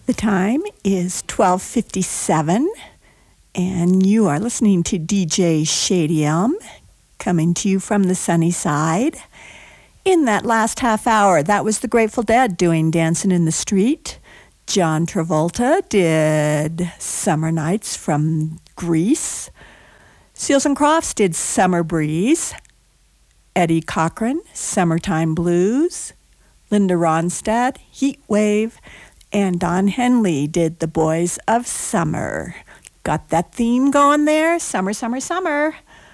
The time is 12:57, and you are listening to DJ Shady Elm, coming to you from the sunny side. In that last half hour, that was the Grateful Dead doing Dancing in the Street. John Travolta did Summer Nights from Grease. Seals and Crofts did Summer Breeze. Eddie Cochran, Summertime Blues. Linda Ronstadt, Heat Wave. And Don Henley did The Boys of Summer. Got that theme going there? Summer, summer, summer.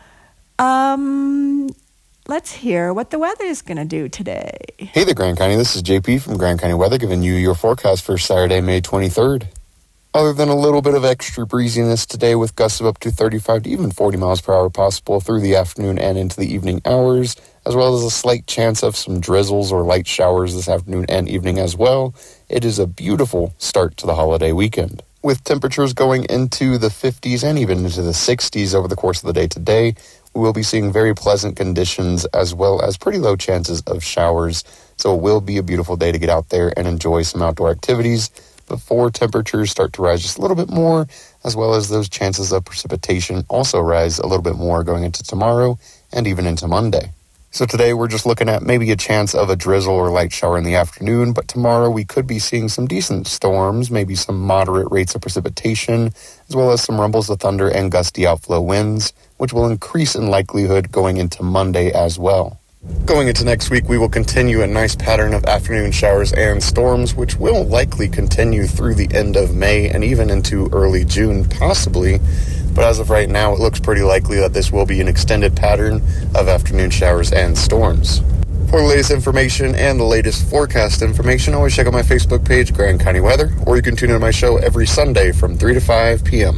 Let's hear what the weather is going to do today. Hey there, Grand County. This is JP from Grand County Weather giving you your forecast for Saturday, May 23rd. Other than a little bit of extra breeziness today with gusts of up to 35 to even 40 miles per hour possible through the afternoon and into the evening hours, as well as a slight chance of some drizzles or light showers this afternoon and evening as well, it is a beautiful start to the holiday weekend. With temperatures going into the 50s and even into the 60s over the course of the day today, we will be seeing very pleasant conditions as well as pretty low chances of showers. So it will be a beautiful day to get out there and enjoy some outdoor activities before temperatures start to rise just a little bit more, as well as those chances of precipitation also rise a little bit more going into tomorrow and even into Monday. So today we're just looking at maybe a chance of a drizzle or light shower in the afternoon, but tomorrow we could be seeing some decent storms, maybe some moderate rates of precipitation, as well as some rumbles of thunder and gusty outflow winds, which will increase in likelihood going into Monday as well. Going into next week, we will continue a nice pattern of afternoon showers and storms, which will likely continue through the end of May and even into early June, possibly. But as of right now, it looks pretty likely that this will be an extended pattern of afternoon showers and storms. For the latest information and the latest forecast information, always check out my Facebook page, Grand County Weather, or you can tune in to my show every Sunday from 3 to 5 p.m.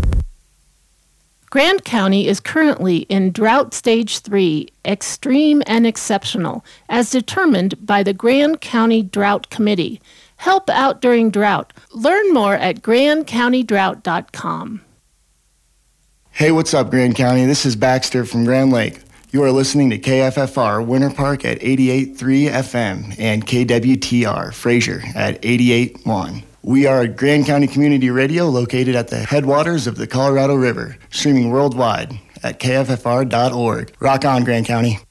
Grand County is currently in Drought Stage 3, Extreme and Exceptional, as determined by the Grand County Drought Committee. Help out during drought. Learn more at grandcountydrought.com. Hey, what's up, Grand County? This is Baxter from Grand Lake. You are listening to KFFR Winter Park at 88.3 FM and KWTR Fraser at 88.1. We are Grand County Community Radio located at the headwaters of the Colorado River, streaming worldwide at kffr.org. Rock on, Grand County.